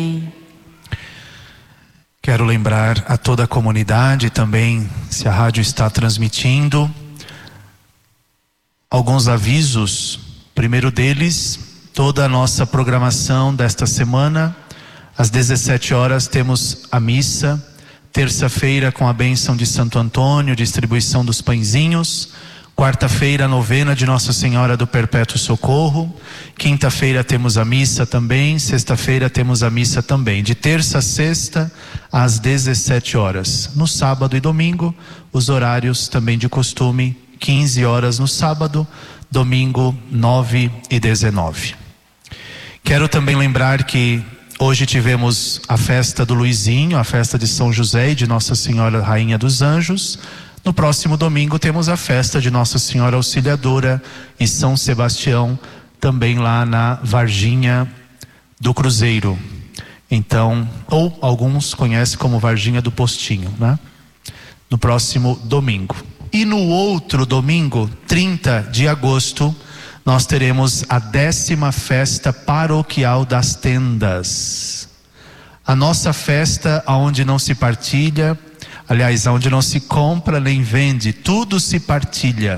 Quero lembrar a toda a comunidade também, se a rádio está transmitindo, alguns avisos. Primeiro deles, toda a nossa programação desta semana, às 17 horas temos a missa, terça-feira com a bênção de Santo Antônio, distribuição dos pãezinhos, quarta-feira a novena de Nossa Senhora do Perpétuo Socorro, quinta-feira temos a missa também, sexta-feira temos a missa também, de terça a sexta às 17 horas. No sábado e domingo, os horários também de costume, 15 horas no sábado, domingo 9 e 19. Quero também lembrar que hoje tivemos a festa do Luizinho, a festa de São José e de Nossa Senhora Rainha dos Anjos. No próximo domingo temos a festa de Nossa Senhora Auxiliadora e São Sebastião, também lá na Varginha do Cruzeiro. Então, ou alguns conhecem como Varginha do Postinho, né? No próximo domingo. E no outro domingo, 30 de agosto, nós teremos a 10ª festa paroquial das tendas. A nossa festa onde não se partilha, aliás, onde não se compra nem vende, tudo se partilha.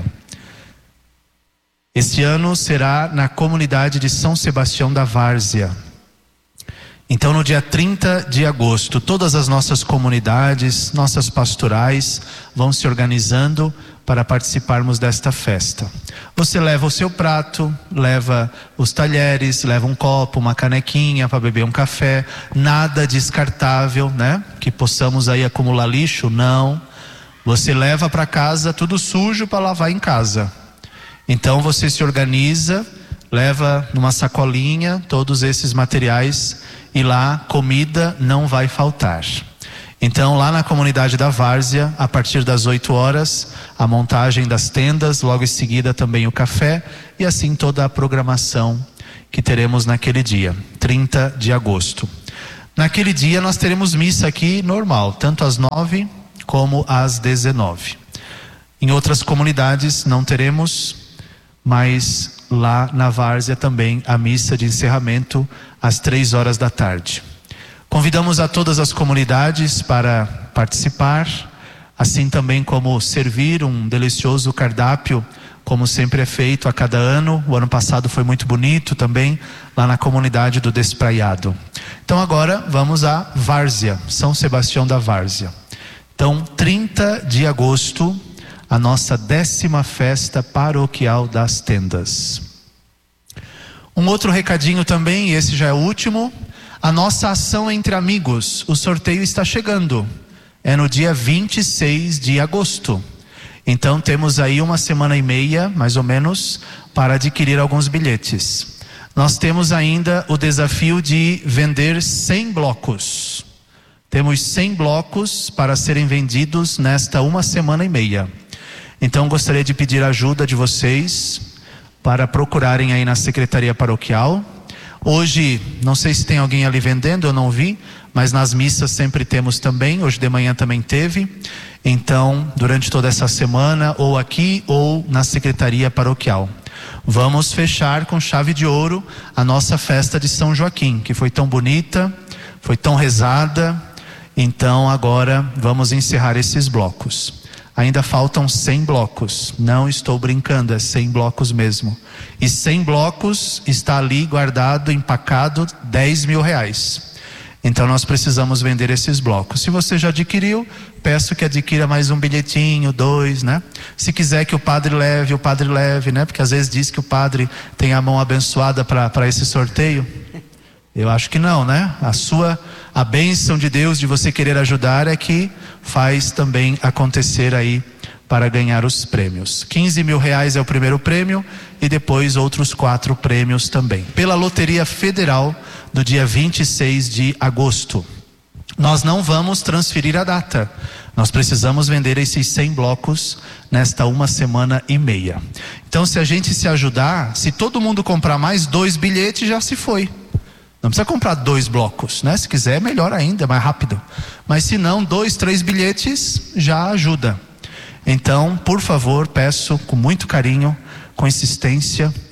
Este ano será na comunidade de São Sebastião da Várzea. Então, no dia 30 de agosto, todas as nossas comunidades, nossas pastorais, vão se organizando para participarmos desta festa. Você leva o seu prato, leva os talheres, leva um copo, uma canequinha para beber um café, nada descartável, né? Que possamos aí acumular lixo, não. Você leva para casa tudo sujo para lavar em casa. Então você se organiza, leva numa sacolinha todos esses materiais e lá comida não vai faltar. Então, lá na comunidade da Várzea, a partir das 8 horas, a montagem das tendas, logo em seguida também o café e assim toda a programação que teremos naquele dia, 30 de agosto. Naquele dia nós teremos missa aqui normal, tanto às 9 como às 19. Em outras comunidades não teremos, mas lá na Várzea também a missa de encerramento às 3 horas da tarde. Convidamos a todas as comunidades para participar, assim também como servir um delicioso cardápio, como sempre é feito a cada ano. O ano passado foi muito bonito também, lá na comunidade do Despraiado. Então agora vamos à Várzea, São Sebastião da Várzea. Então, 30 de agosto, a nossa 10ª festa paroquial das tendas. Um outro recadinho também, e esse já é o último. A nossa ação entre amigos, o sorteio está chegando. É no dia 26 de agosto. Então temos aí uma semana e meia, mais ou menos, para adquirir alguns bilhetes. Nós temos ainda o desafio de vender 100 blocos. Temos 100 blocos para serem vendidos nesta uma semana e meia. Então gostaria de pedir a ajuda de vocês para procurarem aí na Secretaria Paroquial. Hoje, não sei se tem alguém ali vendendo, eu não vi, mas nas missas sempre temos também, hoje de manhã também teve. Então, durante toda essa semana, ou aqui ou na Secretaria Paroquial. Vamos fechar com chave de ouro a nossa festa de São Joaquim, que foi tão bonita, foi tão rezada. Então agora vamos encerrar esses blocos. Ainda faltam 100 blocos, não estou brincando, é 100 blocos mesmo. E 100 blocos está ali guardado, empacado, R$10.000. Então nós precisamos vender esses blocos. Se você já adquiriu, peço que adquira mais um bilhetinho, 2, né? Se quiser que o padre leve, né? Porque às vezes diz que o padre tem a mão abençoada para esse sorteio. Eu acho que não, né? A bênção de Deus de você querer ajudar é que faz também acontecer aí para ganhar os prêmios. R$15.000 é o primeiro prêmio e depois outros 4 prêmios também. Pela Loteria Federal, no dia 26 de agosto. Nós não vamos transferir a data. Nós precisamos vender esses 100 blocos nesta uma semana e meia. Então, se a gente se ajudar, se todo mundo comprar mais 2 bilhetes, já se foi. Não precisa comprar 2 blocos, né? Se quiser, melhor ainda, é mais rápido. Mas se não, 2, 3 bilhetes já ajuda. Então, por favor, peço com muito carinho, com insistência,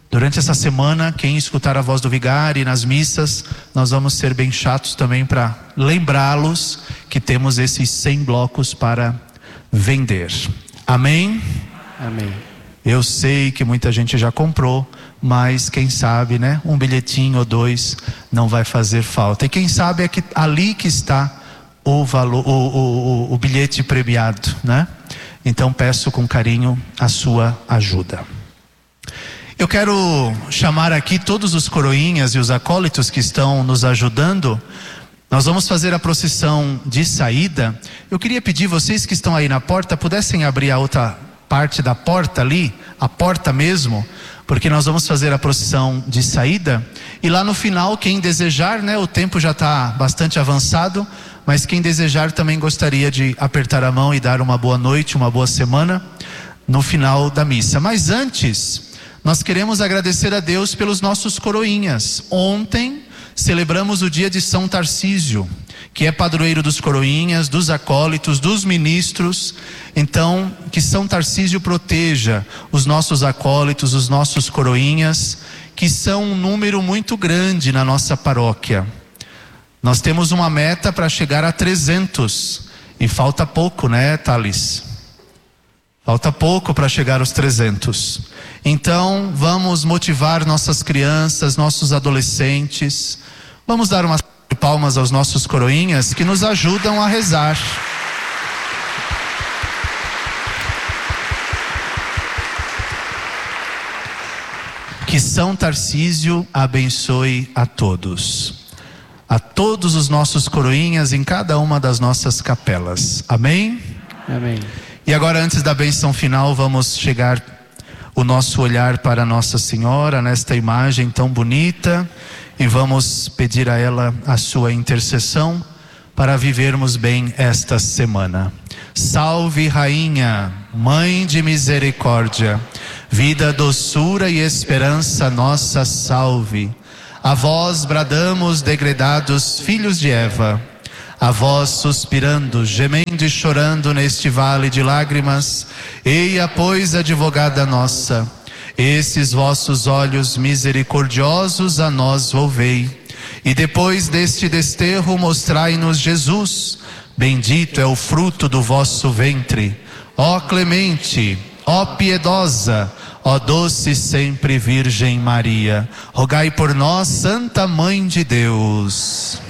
Durante essa semana, quem escutar a voz do vigário e nas missas, nós vamos ser bem chatos também para lembrá-los que temos esses 100 blocos para vender. Amém? Amém. Eu sei que muita gente já comprou, mas quem sabe, né? Um bilhetinho ou dois não vai fazer falta. E quem sabe é que ali que está o valor, o bilhete premiado, né? Então peço com carinho a sua ajuda. Eu quero chamar aqui todos os coroinhas e os acólitos que estão nos ajudando. Nós vamos fazer a procissão de saída. Eu queria pedir vocês que estão aí na porta, pudessem abrir a outra parte da porta ali, a porta mesmo, porque nós vamos fazer a procissão de saída. E lá no final, quem desejar, né, o tempo já está bastante avançado, mas quem desejar também gostaria de apertar a mão e dar uma boa noite, uma boa semana no final da missa. Mas antes, nós queremos agradecer a Deus pelos nossos coroinhas. Ontem celebramos o dia de São Tarcísio, que é padroeiro dos coroinhas, dos acólitos, dos ministros. Então, que São Tarcísio proteja os nossos acólitos, os nossos coroinhas, que são um número muito grande na nossa paróquia. Nós temos uma meta para chegar a 300 e falta pouco, né, Thales? Falta pouco para chegar aos 300. Então, vamos motivar nossas crianças, nossos adolescentes. Vamos dar uma salva de palmas aos nossos coroinhas que nos ajudam a rezar. Que São Tarcísio abençoe a todos os nossos coroinhas em cada uma das nossas capelas. Amém? Amém. E agora, antes da bênção final, vamos chegar o nosso olhar para Nossa Senhora nesta imagem tão bonita e vamos pedir a ela a sua intercessão para vivermos bem esta semana. Salve, Rainha, Mãe de misericórdia, vida, doçura e esperança nossa, salve. A vós bradamos, degredados filhos de Eva. A vós suspirando, gemendo e chorando neste vale de lágrimas, eia, pois, advogada nossa, esses vossos olhos misericordiosos a nós volvei, e depois deste desterro mostrai-nos Jesus, bendito é o fruto do vosso ventre. Ó clemente, ó piedosa, ó doce sempre Virgem Maria, rogai por nós, Santa Mãe de Deus.